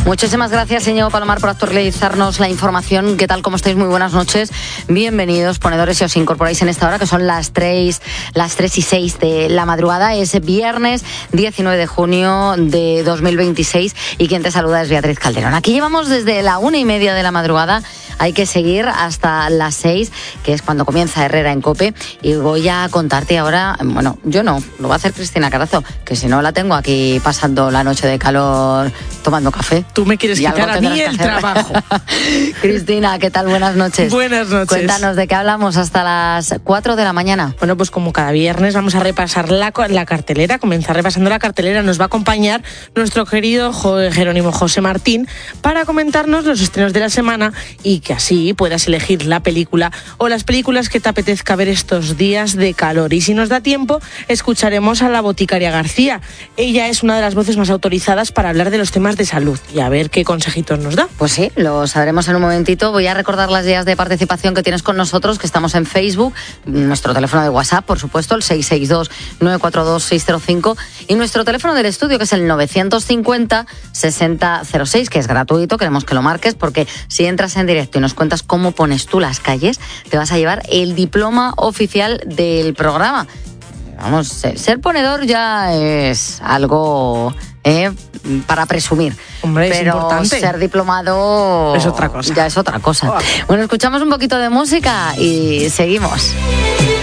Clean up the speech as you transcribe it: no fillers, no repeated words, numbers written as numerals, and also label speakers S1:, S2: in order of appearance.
S1: Muchísimas gracias, Íñigo Palomar, por actualizarnos la información. ¿Qué tal? ¿Cómo estáis? Muy buenas noches. Bienvenidos, ponedores, si os incorporáis en esta hora, que son las 3:06 de la madrugada. Es viernes 19 de junio de 2026 y quien te saluda es Beatriz Calderón. Aquí llevamos desde la 1:30 de la madrugada. Hay que seguir hasta las 6, que es cuando comienza Herrera en COPE. Y voy a contarte ahora, bueno, yo no, lo va a hacer Cristina Carazo, que si no la tengo aquí pasando la noche de calor tomando café.
S2: Tú me quieres quitar a mí el trabajo.
S1: Cristina, ¿qué tal? Buenas noches.
S2: Buenas noches.
S1: Cuéntanos, ¿de qué hablamos hasta las 4 de la mañana?
S2: Bueno, pues como cada viernes vamos a repasar la cartelera, comenzar repasando la cartelera. Nos va a acompañar nuestro querido Jerónimo José Martín para comentarnos los estrenos de la semana y que así puedas elegir la película o las películas que te apetezca ver estos días de calor. Y si nos da tiempo, escucharemos a la boticaria García. Ella es una de las voces más autorizadas para hablar de los temas de salud y a ver qué consejitos nos da.
S1: Pues sí, lo sabremos en un momentito. Voy a recordar las vías de participación que tienes con nosotros, que estamos en Facebook, nuestro teléfono de WhatsApp, por supuesto, el 662-942-605, y nuestro teléfono del estudio, que es el 950-6006, que es gratuito. Queremos que lo marques, porque si entras en directo y nos cuentas cómo pones tú las calles, te vas a llevar el diploma oficial del programa. Vamos, ser ponedor ya es algo para presumir.
S2: Hombre,
S1: pero
S2: es importante.
S1: Ser diplomado
S2: es otra cosa.
S1: Ya es otra cosa. Bueno, escuchamos un poquito de música y seguimos.